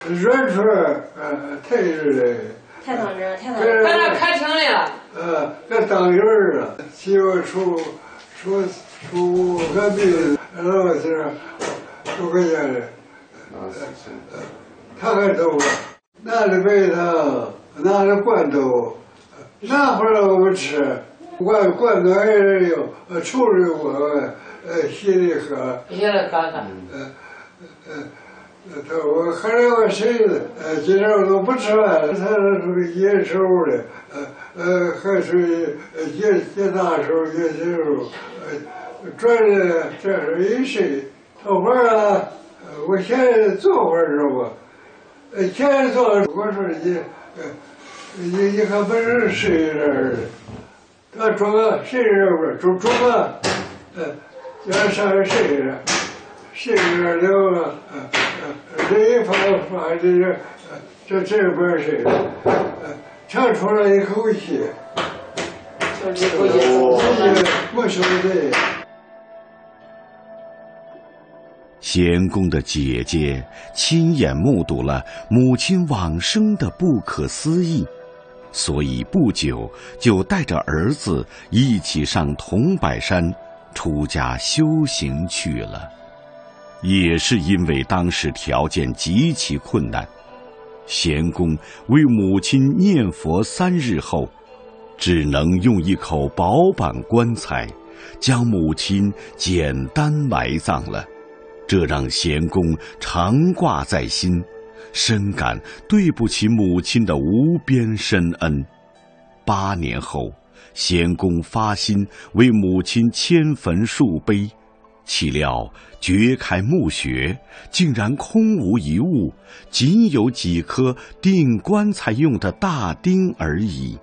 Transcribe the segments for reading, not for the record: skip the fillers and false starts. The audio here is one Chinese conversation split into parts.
软处太热了， 太烫着，太烫他着。 那开庭来了。 搁当院了，媳妇出隔壁老先生都回家了，他还走了，拿着白糖，拿着罐头，拿回来我们吃，罐头还是有，处理过，稀里喝， 稀里喝喝。 我后来我谁今天我都不吃饭了，他属于野手的，还属于野大手、野小手，转的这是一谁？做饭啊，我现在做饭知道不？现在做，我说你还不是谁人？他装个谁人不？装个，叫上谁人？谁人了？这一发这边谁？长出来一口气，没说的。 贤公的姐姐亲眼目睹了母亲往生的不可思议，所以不久就带着儿子一起上桐柏山出家修行去了。也是因为当时条件极其困难，贤公为母亲念佛3日后，只能用一口薄板棺材将母亲简单埋葬了。这让贤公常挂在心，深感对不起母亲的无边深恩。8年后，贤公发心为母亲迁坟树碑，岂料掘开墓穴，竟然空无一物，仅有几颗钉棺材用的大钉而已。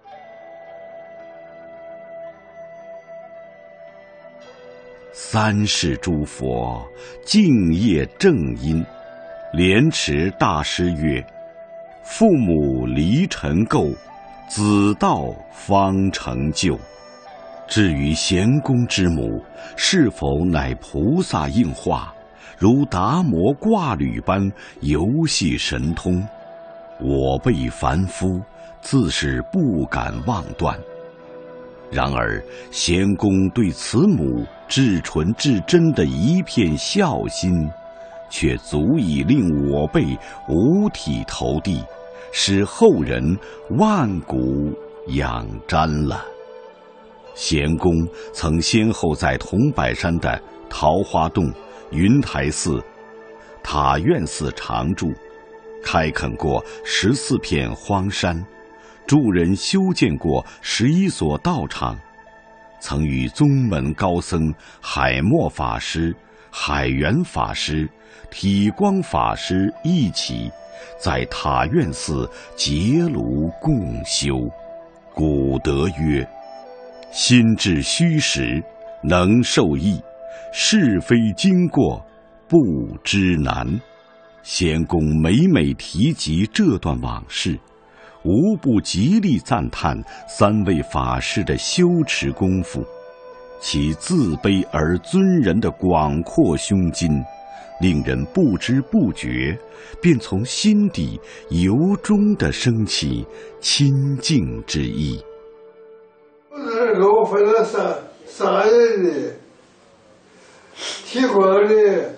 三世诸佛敬业正因，莲池大师曰：父母离尘垢，子道方成就。至于贤公之母是否乃菩萨应化，如达摩挂履般游戏神通，我辈凡夫自是不敢妄断。然而贤公对慈母至纯至真的一片孝心，却足以令我辈五体投地，使后人万古仰瞻了。贤公曾先后在桐柏山的桃花洞、云台寺、塔院寺常住，开垦过14片荒山，助人修建过11所道场，曾与宗门高僧海默法师、海源法师、体光法师一起在塔院寺结庐共修。古德曰：心至虚实，能受益；是非经过，不知难。贤公每每提及这段往事，无不极力赞叹3位法师的修持功夫，其自卑而尊人的广阔胸襟，令人不知不觉便从心底由衷地升起亲近之意。 给我分了三人的，提光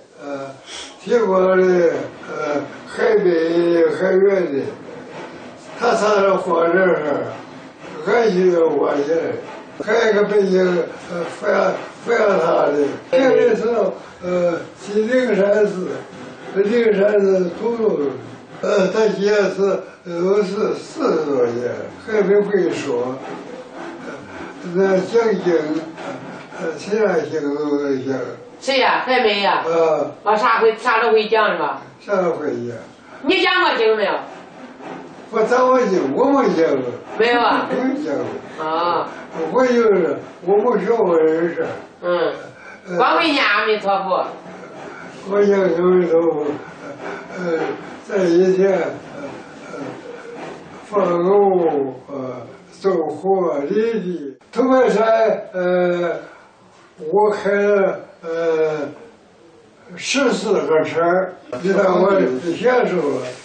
的，海北的，海远的，他仨人放这儿，俺就要挖起来，还有个北京佛阳塔的，这个是去灵山寺土路，他现在是40多年，还没会说。那讲经，其他经都能讲。 谁呀？还没呀？啥都会讲是吧？ 啥都会讲。 你讲过经没有？ 我讲过经，我没讲过。 没有啊？ 没讲过。 啊。 我就是我没学过这事。 光会念阿弥陀佛。 我讲阿弥陀佛，在以前，放狗走火礼地。桐柏山，我开了 14个车，你看我先说了。